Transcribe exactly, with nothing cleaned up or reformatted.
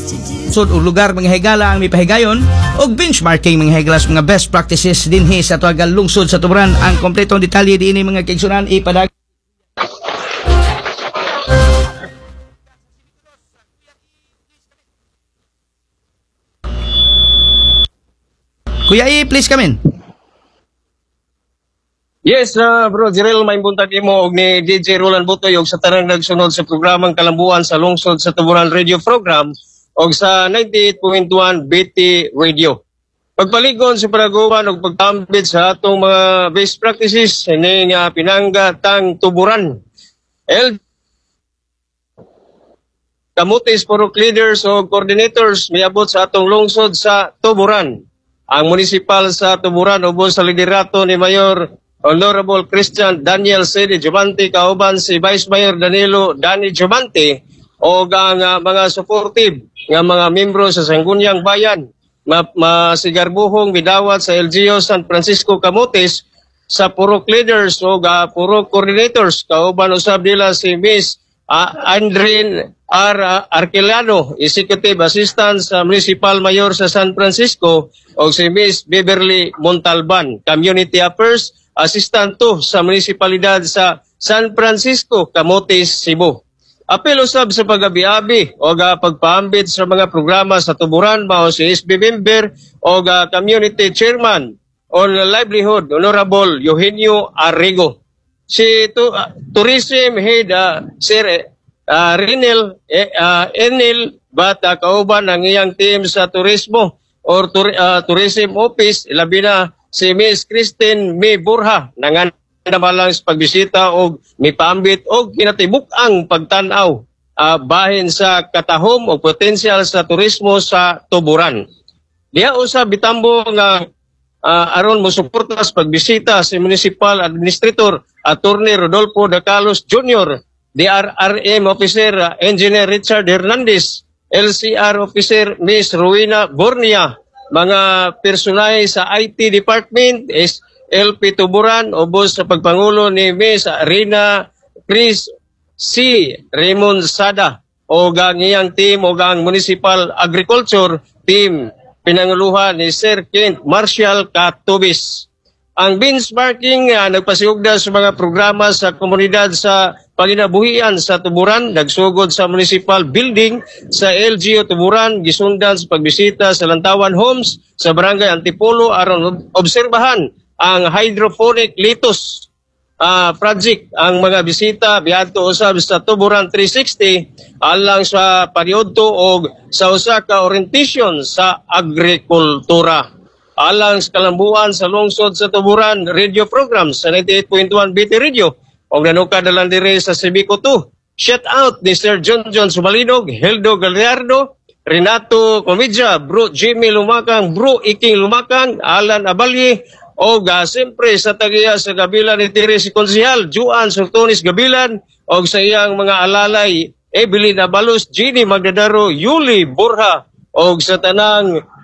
sud og lugar mga higala ang mipahigayon og benchmarking mga higala sa mga best practices dinhi sa tuagal lungsod sa Tuburan. Ang kompletong detalye diini mga kaigsunan ipadag Kuya I, please come in. Yes, uh, bro, Jirel, may buntag imo og ni D J Roland Butoy og sa tanang nagsunod sa programang Kalambuan sa lungsod sa Tuburan Radio Program og sa ninety-eight point one B T Radio. Pagpaligon sa paraguan og pagtambit sa atong mga best practices ini nga pinangga tang Tuburan. L Kamutis Purok Leaders o Coordinators miabot sa atong lungsod sa Tuburan. Ang munisipal sa Tuburan ubos sa liderato ni Mayor Honorable Christian Daniel C. Diamante kauban si Vice Mayor Danilo Dani Diamante o ang uh, mga supportive nga mga membro sa Sangguniang Bayan masigarbuhong bidawat sa L G U San Francisco Camotes sa Purok Leaders o uh, Purok Coordinators kauban usab nila si Miss uh, Andrin R. Arquelano, Executive Assistant sa Municipal Mayor sa San Francisco o si Miss Beverly Montalban, Community Affairs Assistant to sa Munisipalidad sa San Francisco, Camotes, Cebu. Apel usab sa pag-abi-abi o uh, pagpaambit sa mga programa sa Tuburan mao si S B member o uh, Community Chairman on Livelihood, Honorable Eugenio Arrigo. Si tu, uh, Tourism Head, uh, Sir uh, Renel eh, uh, Enel Bata kauban ang iyang team sa turismo or tur, uh, Tourism Office, labi na si Miss Christine May Burha nangan namalang sa pagbisita o mipambit o kinatibuk-ang pagtanaw uh, bahin sa katahom o potensyal sa turismo sa Tuburan. Diya usab bitambo nga uh, aron mo suporta sa pagbisita si Municipal Administrator Attorney Rodolfo Dacalos Junior, D R R M Officer uh, Engineer Richard Hernandez, L C R Officer Miss Rowena Bornia, mga personay sa I T Department, is L P Tuburan, ubos sa pagpangulo ni Miss Rina Chris C. Raymond Sada, o gang iyang team o gang Municipal Agriculture Team, pinanguluhan ni Sir Kent Marshall Katubis. Ang benchmarking uh, nagpasiugda sa mga programa sa komunidad sa paginabuhian sa Tuburan, nagsugod sa municipal building sa L G U Tuburan, gisundan sa pagbisita sa Lantawan Homes sa Barangay Antipolo aron obserbahan ang hydroponic lettuce uh, project. Ang mga bisita biadto usab sa Tuburan three sixty alang sa paniudto og sa usa ka orientation sa agrikultura. Alang sa kalambuan sa lungsod sa Tuburan radio program sa ninety-eight point one B T Radio o nanuka dalan dire sa Cebico two. Shout out ni Sir John John Sumalinog, Heldo Gallardo, Renato Comidja, Bro Jimmy Lumakang, Bro Iking Lumakang, Alan Abalye, o uh, siyempre sa tagiya sa gabilan ni Tire si Konsehal Juan Sortonis Gabilan o sa iyang mga alalay Evelyn Abalos, Ginny Magdadaro, Yuli Borja, o sa tanang